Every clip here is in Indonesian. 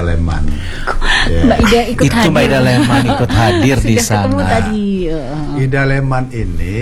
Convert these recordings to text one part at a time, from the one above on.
Leman. Mbak Ida ikut Itu hadir. Mbak Ida Leman ikut hadir di Sudah ketemu sana. tadi. Ida Leman ini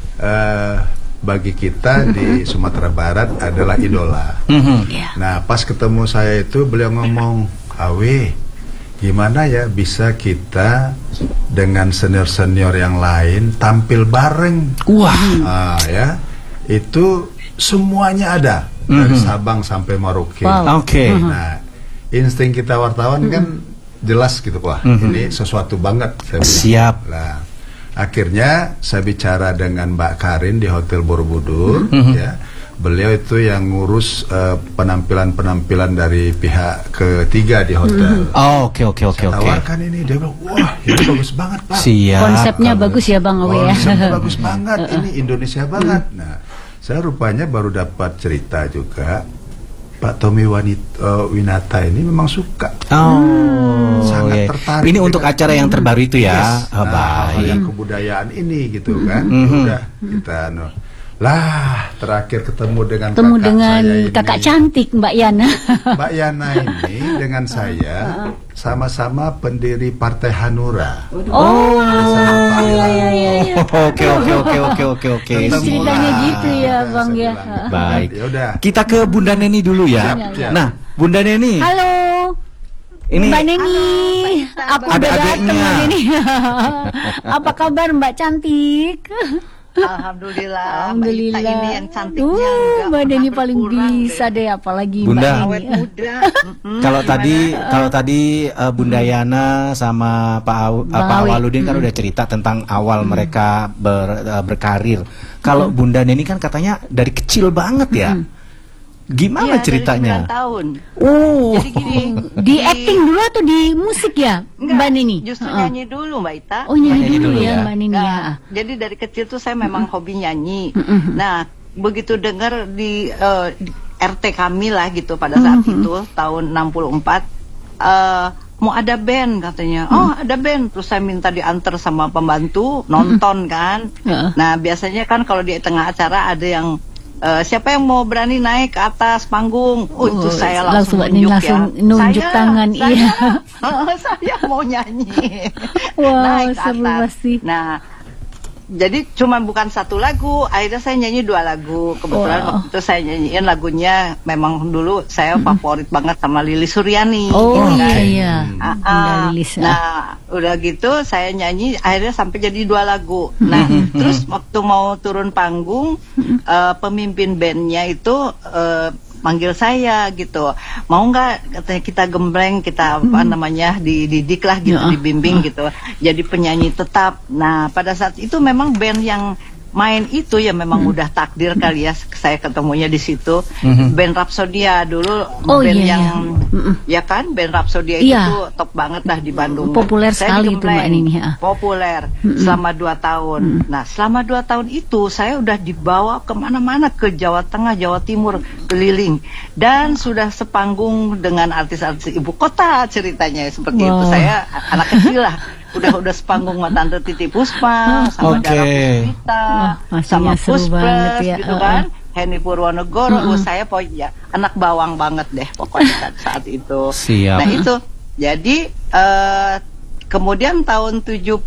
bagi kita di Sumatera Barat adalah idola. Ya. Nah, pas ketemu saya itu beliau ngomong, Awe, gimana ya bisa kita dengan senior-senior yang lain tampil bareng? Wah, Ya, itu semuanya ada dari Sabang sampai Merauke. Wow. oke. Nah, insting kita wartawan kan jelas gitu, wah ini sesuatu banget. Saya bilang. Siap. Nah, akhirnya saya bicara dengan Mbak Karin di Hotel Borobudur, ya. Beliau itu yang ngurus penampilan-penampilan dari pihak ketiga di hotel. Oh, oke. Tawarkan ini, dia bilang, wah ini bagus banget Pak. Siap. Konsepnya bagus ya Bang Awe ya. Konsepnya bagus banget, ini Indonesia banget. Nah, saya rupanya baru dapat cerita juga, Pak Tommy Winata ini memang suka. Oh, Sangat iya. tertarik Ini dengan- untuk acara yang terbaru itu ya. Yes. Oh, Nah, hal yang baik. kebudayaan ini gitu kan. Udah kita lah terakhir ketemu dengan Ketemu kakak dengan saya ini. kakak cantik Mbak Yana. Mbak Yana ini dengan saya sama-sama pendiri Partai Hanura. Oh, iya. Oke. Ketemu Ceritanya lah. gitu ya, Nah, Bang, saya ya. bilang, Baik. Ya udah. Kita ke Bunda Neni dulu ya. Siap. Nah, Bunda Neni, Halo. ini Mbak Neni, aku Ada udah datang adiknya. Mbak Neni. Apa kabar Mbak cantik? Alhamdulillah. Mbak Ita Alhamdulillah. ini yang cantiknya nggak Mbak pernah Neni paling berkurang bisa deh, apalagi Bunda. Mbak Awet Neni. muda. kalau tadi Bunda Yana sama Bang Pak Awi. Awaludin kan udah cerita tentang awal mereka berkarir. Kalau Bunda Neni kan katanya dari kecil banget ya. Gimana Iya, ceritanya? Dari 9 tahun. Oh, Jadi gini. Di acting dulu atau di musik ya, Enggak, Mbak Neni? Justru Heeh. nyanyi dulu Mbak Ita. Oh, nyanyi Nyanyi dulu dulu ya ya. Mbak Neni ya. Nah, jadi dari kecil tuh saya memang hobi nyanyi. Nah, begitu dengar di RT kami lah gitu pada saat itu tahun 64 mau ada band katanya. Oh, ada band. Terus saya minta diantar sama pembantu nonton kan. Heeh. Nah, biasanya kan kalau di tengah acara ada yang siapa yang mau berani naik ke atas panggung? Oh, itu saya langsung Mbak Neni nunjuk langsung ya. nunjuk tangan, iya. Saya mau nyanyi. Wow, Naik ke seru atas. pasti. Nah, jadi cuma bukan satu lagu, akhirnya saya nyanyi 2 lagu. Kebetulan Wow. waktu itu saya nyanyiin lagunya memang dulu saya favorit banget sama Lilis Suryani. Oh gitu kan. iya. Bunda Lilis. Nah, udah gitu saya nyanyi akhirnya sampai jadi 2 lagu. Nah, terus waktu mau turun panggung, pemimpin bandnya itu manggil saya gitu, mau nggak katanya kita gembleng, kita apa namanya dididik lah gitu, Ya. dibimbing gitu, jadi penyanyi tetap. Nah pada saat itu memang band yang main itu ya memang udah takdir kali ya, saya ketemunya di situ. Band Rapsodia dulu, Oh, band iya, yang iya. ya kan, band Rapsodia itu Iya. tuh top banget lah di Bandung. Populer Saya sekali itu, digembleng. Mbak Nini, ya. Populer selama 2 tahun. Nah selama 2 tahun itu saya udah dibawa kemana-mana, ke Jawa Tengah, Jawa Timur, keliling, dan sudah sepanggung dengan artis-artis ibu kota ceritanya seperti itu. Wow. Saya anak kecil lah, udah sepanggung sama Tante Titi Puspa, sama Oke. Dara Puspita, Wah, pastinya sama seru Puspres banget ya. gitu kan. Henny Purwonegoro, saya pokoknya anak bawang banget deh pokoknya saat itu. Siap. Nah itu, jadi kemudian tahun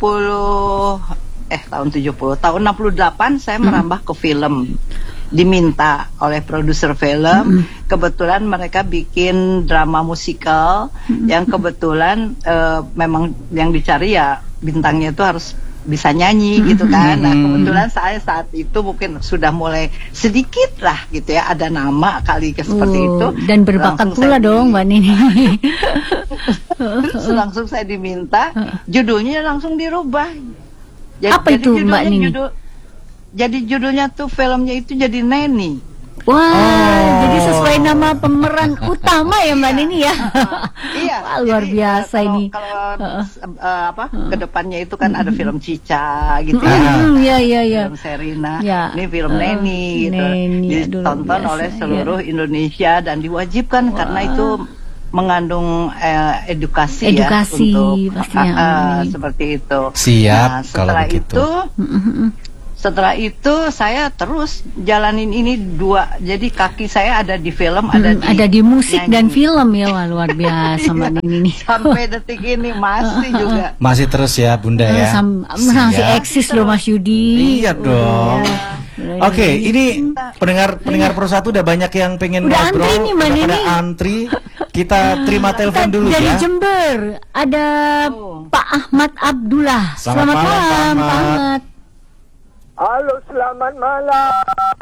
68 saya merambah ke film, diminta oleh produser film. Kebetulan mereka bikin drama musikal yang kebetulan memang yang dicari ya bintangnya itu harus bisa nyanyi gitu kan. Nah kebetulan saya saat itu mungkin sudah mulai sedikit lah gitu ya, ada nama kali seperti itu, Dan berbakat Langsung pula saya dong Mbak Nini. Terus langsung saya diminta, judulnya langsung dirubah. Apa itu, judulnya Mbak Nini? Jadi judulnya tuh filmnya itu jadi Neni. Wah, jadi sesuai nama pemeran utama ya Mbak Nini ya. Iya. Wah, luar jadi, biasa ini. Kalau kedepannya itu kan ada film Cica gitu Iya, ya. iya, iya. Film Serina, Ya. ini film Neni gitu, Neni, aduh, ditonton biasa, oleh ya. seluruh Indonesia dan diwajibkan karena itu mengandung edukasi, Edukasi, ya untuk pastinya. seperti itu. Siap, Nah, kalau setelah begitu. itu Setelah itu saya terus jalanin ini 2. Jadi kaki saya ada di film, ada di musik nyanyi. dan film ya. Wah, luar biasa Mbak Nini nih. Sampai detik ini masih juga. Masih terus ya Bunda ya. Masih Siap. eksis loh Mas Yudi. Iya dong. Oke, ini pendengar Pro 1 udah banyak yang pengen Udah ngobrol, antri nih, Mbak udah pada Nini. antri. Kita terima telepon dulu Dari ya. Jember ada Pak Ahmad Abdullah. Selamat malam, Pak Pak Ahmad. Ahmad. Halo, selamat malam.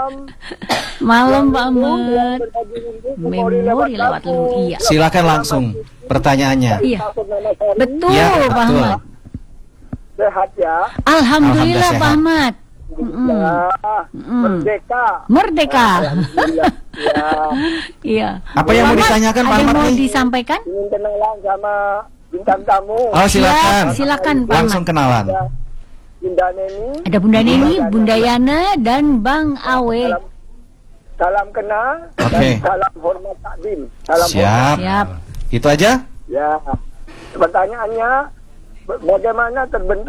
Malam Pak Ahmad. Memori lewat lalu. Iya. Silakan langsung pertanyaannya. Iya. Betul Ya, Pak betul. Ahmad. Sehat ya. Alhamdulillah Alhamdulillah Pak sehat. Ahmad. Ya, merdeka. Merdeka. Alhamdulillah. Ya, Iya. Apa yang mau ditanyakan Pak Ada Ahmad mau nih? disampaikan? ingin kenalan sama bintang tamu. Oh, silakan. Silakan Pak Langsung Ahmad. kenalan. Ya, Bunda Neni. Ada Bunda Neni, Bunda Yana, dan Bang Awe. Salam kenal Oke. dan salam hormat takdim. Salam Siap. Siap. Itu aja? Ya. Pertanyaannya, bagaimana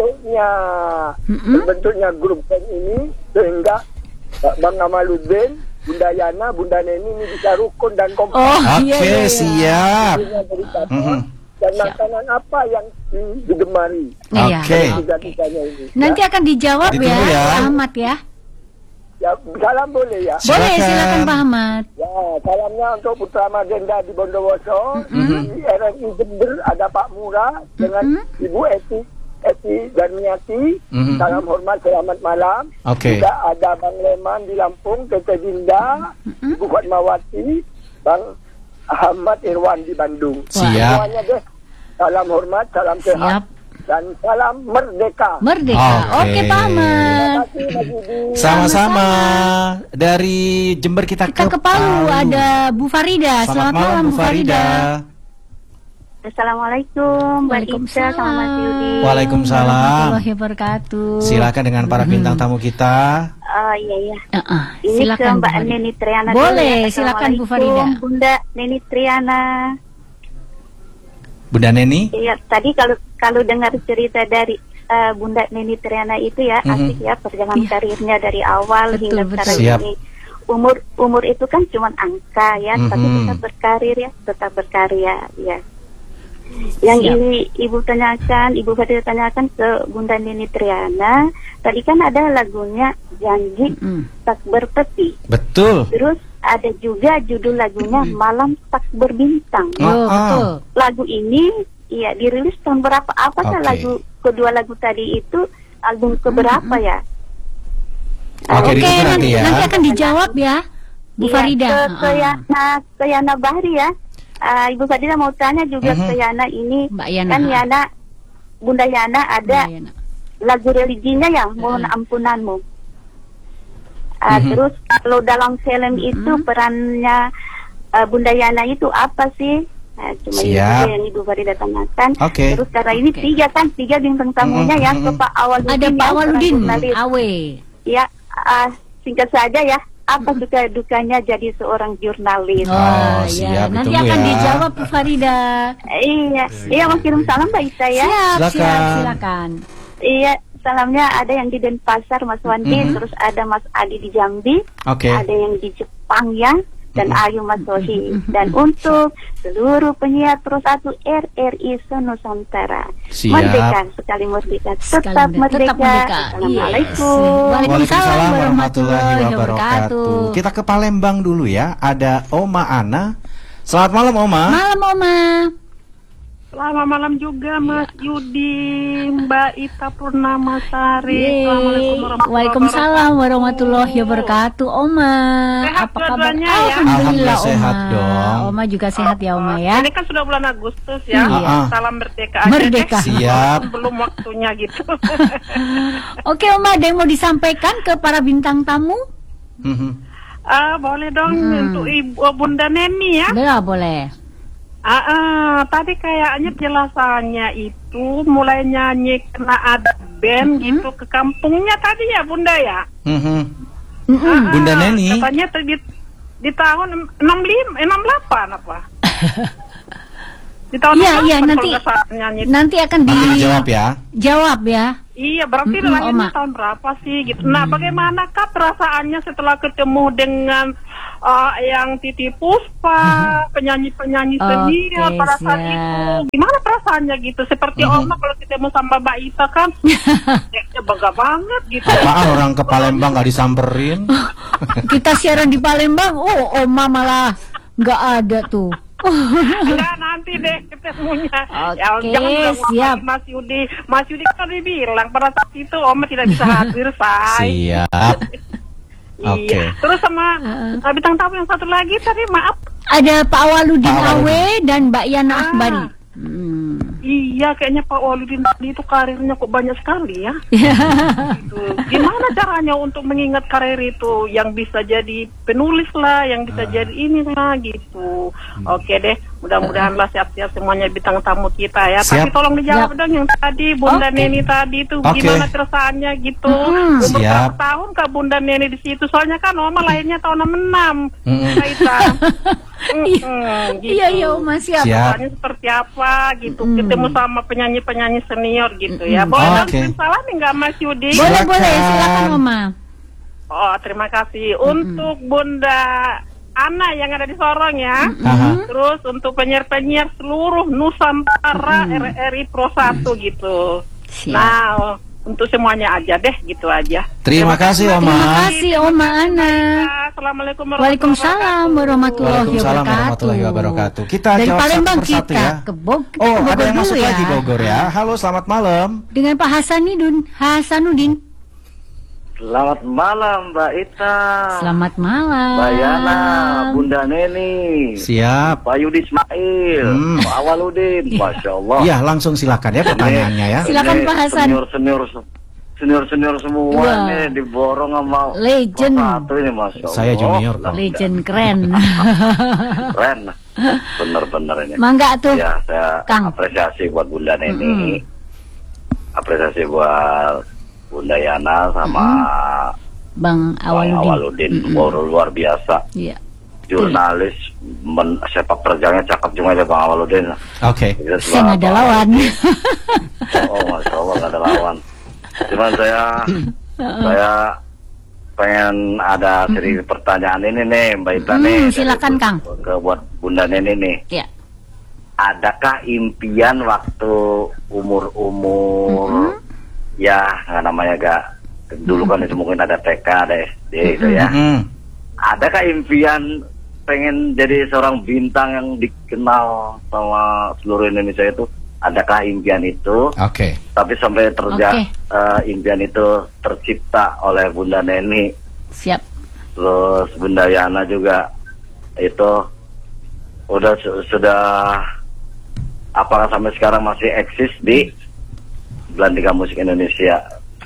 terbentuknya grup band ini sehingga Bang Amaluddin, Bunda Yana, Bunda Neni ini bisa rukun dan kompak. Oh, Oke, iya. siap. Dari dan makanan apa yang digemari? Iya. Oke. Tiga-tiganya ini. Nanti akan dijawab Ditunggu ya, ya. Pak Ahmad ya. Ya, salam boleh ya. Boleh, Silakan. silakan Pak Ahmad. Ya, salamnya untuk Putra Magenda di Bondowoso, di RRI Jember ada Pak Mura dengan Ibu Eti Darmiati. Salam hormat, selamat malam. Oke. Juga ada Bang Leman di Lampung, Tete Dinda, Ibu Fatmawati, Bang Ahmad Irwan di Bandung. Siap. Semuanya deh. Salam hormat, salam sehat, Siap. dan salam merdeka. Merdeka. Oke. Oke, Pak Ahmad. Terima kasih, Mas Yudi. Sama-sama. Dari Jember kita Kita ke Palu ada Bu Farida. Selamat malam Bu Farida. Assalamualaikum, Mbak Ica sama Mas Yudi. Waalaikumsalam. Warahmatullahi wabarakatuh. Silakan dengan para bintang tamu kita. Iya. Ini Silakan ke Bu Mbak Farida. Neni Triana. Boleh, dulu ya. silakan Bu Farida. Assalamualaikum, Bunda Neni Triana. Bunda Neni. Iya, tadi kalau dengar cerita dari Bunda Neni Triana itu ya asik ya perjalanan karirnya dari awal Betul, hingga betul. sekarang Siap. ini. Umur itu kan cuma angka ya, tapi tetap berkarir ya, tetap berkarya ya. Yang Siap. ini Ibu Farida tanyakan ke Bunda Neni Triana, tadi kan ada lagunya Janji Tak Berpeti. Betul. Terus ada juga judul lagunya Malam Tak Berbintang. Yo, betul. Lagu ini iya dirilis tahun berapa? Apakah Oke. lagu kedua lagu tadi itu album keberapa ya? Oke, Oke, ditunggu nanti ya. nanti akan dijawab ya, Bu Iya, Farida. ke Yana Bahri ya. Ibu Farida mau tanya juga ke Yana ini. Mbak Yana. Kan Yana, Bunda Yana ada Mbak Yana. lagu religinya ya, Mohon Ampunanmu. Terus kalau dalam film itu perannya Bunda Yana itu apa sih? Cuma itu Siap. yang Ibu Farida tanyakan. Oke. Terus karena ini tiga bintang tamunya ya, ke Pak Awaludin. Ada Pak yang Awaludin, seorang jurnalis. Awe. Ya, singkat saja ya. Apa suka dukanya jadi seorang jurnalis? Oh, iya. siap, Nanti ditunggu akan ya. dijawab Bu Farida. Iya, mau kirim salam Mbak Isa ya. Siap, Silakan. silakan. Iya, salamnya ada yang di Denpasar Mas Wandi, terus ada Mas Adi di Jambi, Oke. ada yang di Jepang ya, dan Ayu Mas Sohi. Dan untuk seluruh penyiar Pro 1 RRI Nusantara, Siap. merdeka sekali merdeka, Sekali tetap merdeka. merdeka. Assalamualaikum. Waalaikumsalam warahmatullahi wabarakatuh. Kita ke Palembang dulu ya. Ada Oma Ana. Selamat malam Oma. Malam, Oma. Selamat malam juga Mas Yudi, Mbak Ita Purnamasari. Yeay. Waalaikumsalam warahmatullahi wabarakatuh. Oma, Sehat apa kabar? dua-duanya ya? Alhamdulillah, Alhamdulillah Oma. sehat dong. Oma juga sehat ya, Oma ya. Ini kan sudah bulan Agustus ya. Iya. Salam merdeka aja Merdeka. deh. Siap. Belum waktunya gitu. Oke, Oma, ada yang mau disampaikan ke para bintang tamu? Boleh dong untuk Ibu Bunda Neni ya. Boleh. Tadi kayaknya penjelasannya itu mulai nyanyi karena ada band gitu ke kampungnya tadi ya Bunda ya. Bunda Neni. Katanya di tahun 68 apa? Di tahun Iya, 68 iya, kalau nanti nggak salah nyanyi. nanti akan Nanti dijawab ya. dijawab ya. Iya, berarti lahirnya tahun berapa sih gitu. Nah, bagaimanakah perasaannya setelah ketemu dengan yang Titi Puspa, penyanyi-penyanyi senior pada saat itu? Gimana perasaannya gitu? Seperti Oma kalau ketemu sama Mbak Ita kan, ya bangga banget gitu. Apaan orang ke Palembang gak disamperin? Kita siaran di Palembang, Oma malah nggak ada tuh. Enggak, nanti deh ketemunya. Jangan siap. Mas Yudi kan udah bilang pada saat itu Oma tidak bisa hadir, say. Siap. Oke. Iya. Terus sama bintang tamu yang satu lagi tadi, maaf. Ada Pak Waludin Awe dan Mbak Yana Akbari. Iya, kayaknya Pak Waludin tadi itu karirnya kok banyak sekali ya. Gitu. Gimana caranya untuk mengingat karir itu, yang bisa jadi penulis lah, yang bisa jadi ini lah gitu. Oke deh, mudah-mudahan lah siap-siap semuanya bintang tamu kita ya. Siap. Tapi tolong dijawab dong yang tadi Bunda Neni tadi itu gimana perasaannya gitu. Umur berapa tahun Kak Bunda Neni di situ? Soalnya kan Oma lahirnya tahun 66. Kaita. Iya, Oma siap. Perasaannya seperti apa gitu. Ketemu sama penyanyi-penyanyi senior gitu ya. Boleh dong salam enggak Mas Yudi? Boleh, silakan Oma. Oh, terima kasih. Untuk Bunda Ana yang ada di Sorong ya. Terus untuk penyiar-penyiar seluruh Nusantara RRI Pro 1 gitu. Siap. Nah, untuk semuanya aja deh, gitu aja. Terima kasih Oma. Terima kasih Oma Ana. Assalamualaikum Waalaikumsalam warahmatullahi warahmatullahi wabarakatuh. Kita dari jawab Palembang satu persatu kita ya. ke Bogor. Oh, ada yang dulu masuk lagi Bogor ya. Halo, selamat malam. Dengan Pak Hasanuddin. Selamat malam Mbak Ita. Selamat malam. Mbak Yana, Bunda Neni. Siap. Pak Yudi Ismail, Pak Awaludin. Masya Allah. Iya, langsung silakan ya pertanyaannya ya. Silakan Pak Hasan. Senior semua nih diborong sama legend. Satu ini, Masya Allah. Saya junior kok. Legend keren. Keren. Bener-bener ini. Mangga tuh. Ya, saya Kang. apresiasi buat Bunda Neni. Apresiasi buat Bunda Yana sama Bang Awaludin. Luar biasa. Iya. Jurnalis sepak terjangnya cakep juga ya Bang Awaludin. Oke. Saya nggak ada lawan. Oh, Masya Allah nggak ada lawan. Cuman saya pengen ada sedikit pertanyaan ini nih Mbak Ita nih. Silakan Kang. Buat Bunda Neni nih. Ya. Adakah impian waktu umur ya nggak namanya gak dulu kan itu mungkin ada TK ada SD itu ya. Adakah impian pengen jadi seorang bintang yang dikenal sama seluruh Indonesia itu? Adakah impian itu? Oke. Tapi sampai impian itu tercipta oleh Bunda Neni. Siap. Terus Bunda Yana juga itu sudah apakah sampai sekarang masih eksis di Belantika Musik Indonesia?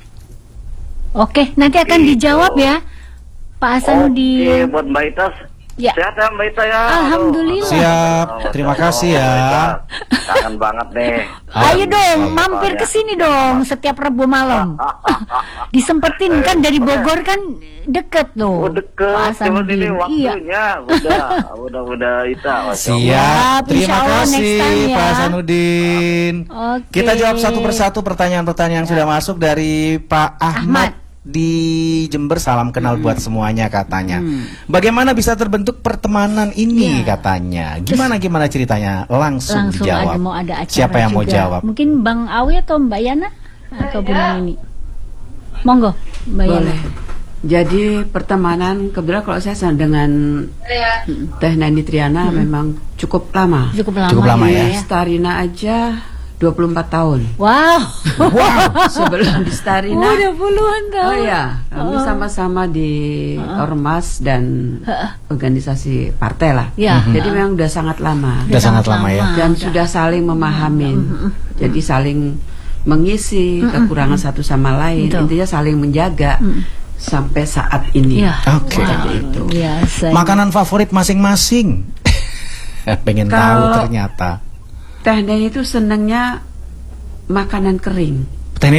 Oke, nanti akan dijawab ya Pak Hasanuddin. Oke, buat Mbak Ita. Ya. Sehat ya Mbak Ita ya. Alhamdulillah. Siap. Terima kasih ya. Kangen banget nih. Ayo dong, mampir ke sini dong setiap Rabu malam. Disempetin kan dari Bogor kan deket Oh tuh. deket. Cuma ini waktunya. Udah Ita. Siap. Terima kasih ya. Pak Hasanuddin. Oke. Kita jawab satu persatu pertanyaan-pertanyaan yang sudah masuk dari Pak Ahmad di Jember. Salam kenal buat semuanya katanya. Bagaimana bisa terbentuk pertemanan ini katanya? Gimana ceritanya? Langsung dijawab. Ada acara siapa yang mau juga. jawab? Mungkin Bang Awi atau Mbak Yana atau Bunda Neni. Monggo Mbak Yana. Jadi pertemanan kebetulan kalau saya dengan Teh Neni Triana memang cukup lama. Cukup lama ya. Starina aja 24 tahun. Wow. Sebelum di Starina udah puluhan tahun. Oh ya, kami sama-sama di Ormas dan organisasi partai lah. Jadi memang udah sangat lama. Udah sangat lama ya. Dan sudah saling memahamin. Jadi saling mengisi kekurangan satu sama lain. Intinya saling menjaga sampai saat ini. Oke. Itu. Makanan favorit masing-masing. Pengen tahu ternyata. Teh Neni itu senangnya makanan kering. Teh Neni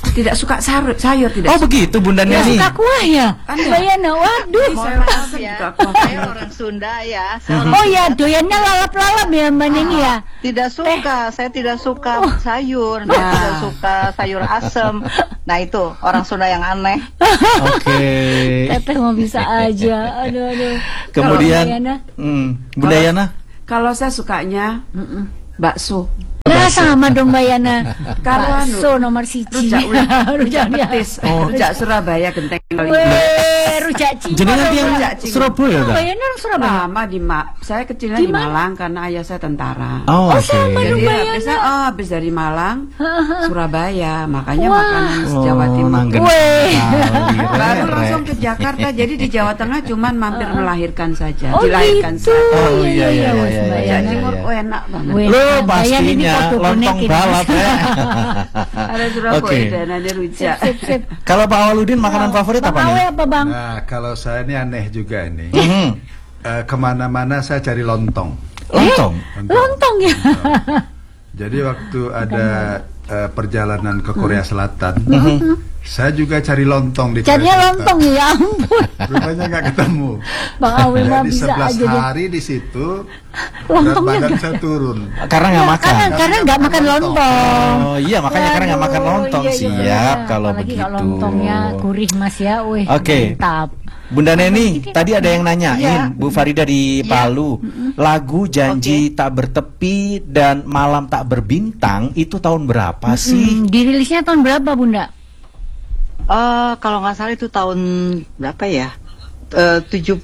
tidak suka sayur, tidak. Oh suka. begitu Bunda Ya Neni. suka kuah ya. Bayana, waduh. Maaf ya, saya orang Sunda ya. Oh ya, doyannya lalap-lalap ya Mbak Neni ya. Tidak suka, saya tidak suka sayur, saya tidak suka sayur asem. Nah itu orang Sunda yang aneh. Oke. Teteh mau bisa aja. Aduh. Kemudian Bunda Yana. Kalau saya sukanya bakso. Nah, sama dong Mbak Yana. Bakso nomor siji. Rujak petis. Rujak Surabaya genteng kali. Rujak Cina. Jenengan yang Surabaya kan? Mbak Yana orang Surabaya. Lama saya kecilnya di Malang karena ayah saya tentara. Oh, oke. Jadi habis dari Malang Surabaya, makanya makanan Jawa Timur. Baru langsung ke Jakarta. Jadi di Jawa Tengah cuman mampir melahirkan saja, dilahirkan saja. Oh iya. Rujak Timur enak banget. Lo pastinya lontong balap ya. Ada Surabaya dan ada rujak. Kalau Pak Awaludin makanan favorit apa nih? Apa Bang? Nah, kalau saya ini aneh juga ini. Kemana-mana saya cari lontong. Lontong ya. Jadi waktu ada perjalanan ke Korea Selatan, saya juga cari lontong di Korea Carinya Selatan. lontong ya ampun. Rupanya nggak ketemu. Bang Awil mah Jadi bisa 11 aja deh. hari di situ berat Lontongnya badan saya turun. Karena nggak makan. Karena nggak makan lontong. Oh iya, makanya karena nggak makan lontong. Iya. Siap kalau Apalagi begitu. kalau lontongnya gurih Mas ya. Wih, Oke. mantap. Bunda Neni, tadi ada yang nanyain, Bu Farida di Palu, lagu Janji Tak Bertepi dan Malam Tak Berbintang itu tahun berapa sih? Dirilisnya tahun berapa Bunda? Kalau nggak salah itu tahun berapa ya? 71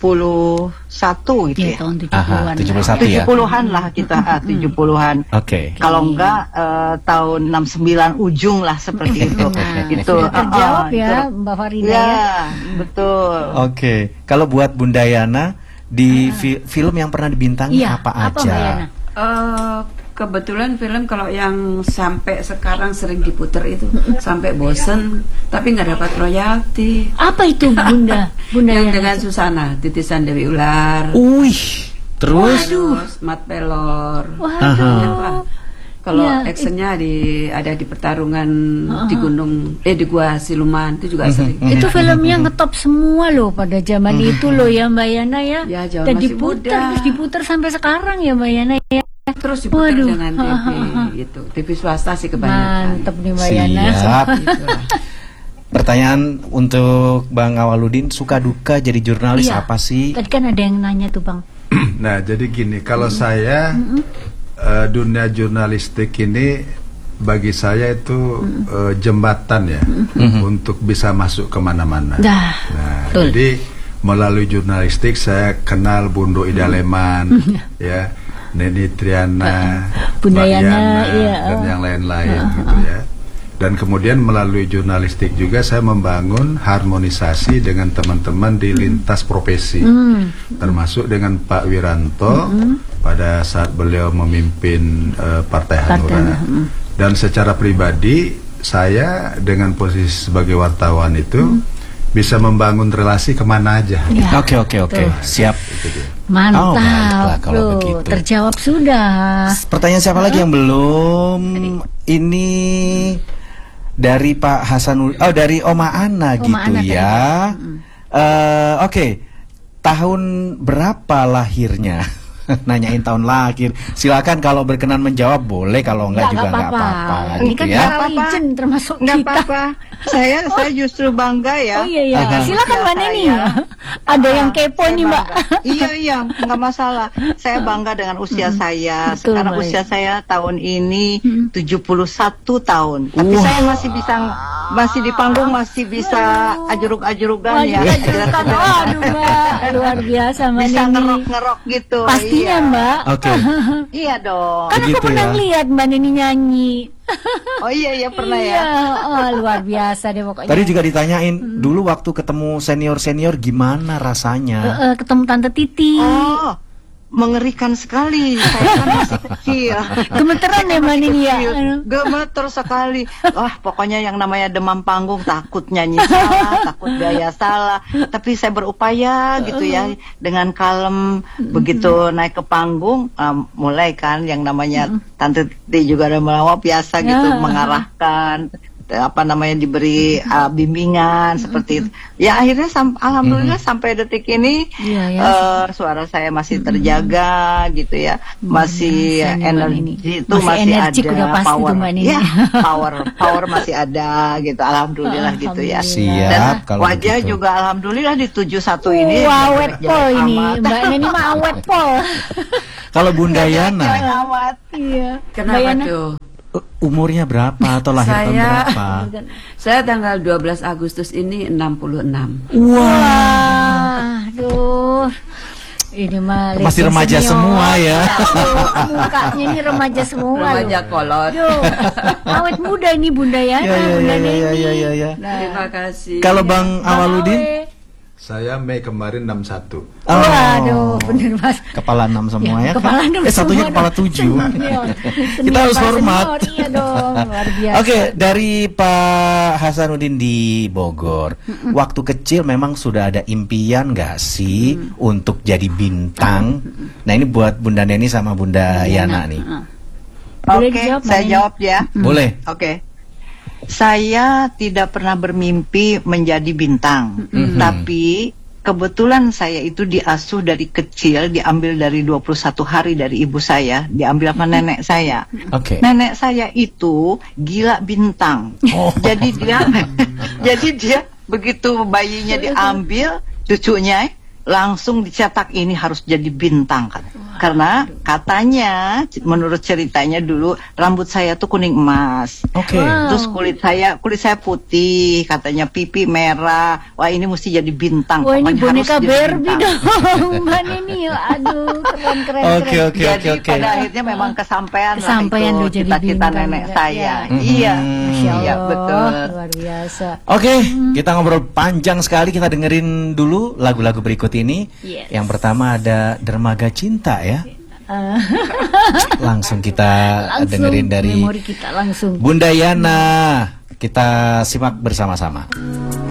gitu ya. Tahun 70-an. 71 ya. 70-an lah kita, 70-an. Oke. Kalau enggak tahun 69 ujung lah seperti itu. Itu terjawab ya itu. Mbak Farida Ya, ya. betul. Oke. Kalau buat Bunda Yana di film yang pernah dibintangi apa Mbak Yana? aja? Kebetulan film kalau yang sampai sekarang sering diputer itu sampai bosen, tapi nggak dapat royalti. Apa itu Bunda? Yang dengan Susana, Titisan Dewi Ular. Terus Mat Pelor. Waduh. Kalau actionnya ada di pertarungan di gunung di Gua Siluman itu juga sering. Itu filmnya ngetop semua loh pada zaman itu loh ya Mbak Yana ya. Ya, Dan diputer sampai sekarang ya Mbak Yana ya. Terus diputar dengan TV gitu. TV swasta sih kebanyakan. Mantep nih Mbak Yana. Siap. Pertanyaan untuk Bang Awaludin, suka duka jadi jurnalis apa sih? Tadi kan ada yang nanya tuh Bang. Nah, jadi gini, kalau saya dunia jurnalistik ini bagi saya itu jembatan ya untuk bisa masuk kemana-mana. Nah, jadi melalui jurnalistik saya kenal Bundo Ida Leman, ya, Neni Triana, Bunda Mbak Yana, Yana, dan yang lain-lain gitu ya. Dan kemudian melalui jurnalistik juga saya membangun harmonisasi dengan teman-teman di lintas profesi, termasuk dengan Pak Wiranto pada saat beliau memimpin Partai Hanura. Dan secara pribadi saya dengan posisi sebagai wartawan itu bisa membangun relasi kemana aja. Oke. Siap. Mantap. Baiklah kalau begitu. Terjawab sudah. Pertanyaan siapa lagi yang belum? Ini dari Pak Hasanul, dari Oma Ana gitu Ana ya. Oke. Tahun berapa lahirnya? Nanyain tahun lahir. Silakan kalau berkenan menjawab boleh, kalau enggak juga enggak apa-apa. Ini gitu kan ya. legend termasuk Nggak kita. apa-apa. Saya justru bangga ya. Oh iya. Silakan Mbak Neni. Ada yang kepo nih Mbak. Iya, nggak masalah. Saya bangga dengan usia saya. Betul, Sekarang baik. usia saya tahun ini 71 tahun. Tapi saya masih di panggung, masih bisa ajuruk-ajurukan ya. Aduh Mbak, luar biasa Mbak Bisa Neni. ngerok-ngerok gitu. Pastinya Mbak. Oke. Iya dong. Kan aku pernah lihat Mbak Neni nyanyi. Oh iya pernah ya. Iya, luar biasa deh pokoknya. Tadi juga ditanyain dulu waktu ketemu senior-senior gimana rasanya? Ketemu Tante Titi. Oh, mengerikan sekali. Saya kan masih kecil. Gemeteran ya Mbak Neni ya. Gemeter sekali. Wah, pokoknya yang namanya demam panggung, takut nyanyi salah, takut gaya salah. Tapi saya berupaya gitu ya, dengan kalem. Begitu naik ke panggung, mulai kan yang namanya Tante Titi juga ada melawak biasa gitu, mengarahkan. diberi bimbingan seperti itu. Ya akhirnya alhamdulillah sampai detik ini suara saya masih terjaga gitu ya, masih energi itu masih ada, power ya, power masih ada gitu, alhamdulillah gitu ya. Siap. Dan wajah begitu juga alhamdulillah di 71 ini awet pol ini, Mbak Neni mah awet pol. Kalau Bunda Yana, iya. Kenapa tuh? umurnya berapa atau lahir tahun berapa? Saya tanggal 12 Agustus ini 66. Wah, aduh. Ini mah masih remaja semua ya. Mukanya ini remaja semua. Remaja kolot. Awet muda ini Bunda Yana, Bunda Neni. Ya. Terima kasih. Kalau Bang Awaludin? Saya Mei kemarin 61. Waduh, bener Mas. Kepala 6 semua ya. Kepala 6 satunya kepala 7. Kita harus hormat. Iya dong, luar biasa. Oke, dari Pak Hasanuddin di Bogor. Waktu kecil memang sudah ada impian gak sih untuk jadi bintang? Nah, ini buat Bunda Neni sama Bunda Yana nih. Oke, saya jawab ya. Boleh. Oke. Saya tidak pernah bermimpi menjadi bintang, tapi kebetulan saya itu diasuh dari kecil, diambil dari 21 hari dari ibu saya, diambil sama nenek saya. Nenek saya itu gila bintang. Jadi dia begitu bayinya diambil, cucunya langsung dicetak ini harus jadi bintang kan. Karena katanya menurut ceritanya dulu rambut saya tuh kuning emas. Terus kulit saya putih, katanya pipi merah. Wah, ini mesti jadi bintang. Wah, ini boneka Barbie dong, Mbak Neni. Aduh, keren. Jadi pada akhirnya memang kesampaian lah itu cita-cita nenek saya. Iya, betul. Luar biasa. Oke, kita ngobrol panjang sekali. Kita dengerin dulu lagu-lagu berikut ini. Yang pertama ada Dermaga Cinta ya. Langsung kita dengerin dari memori kita langsung. Bunda Yana. Kita simak bersama-sama.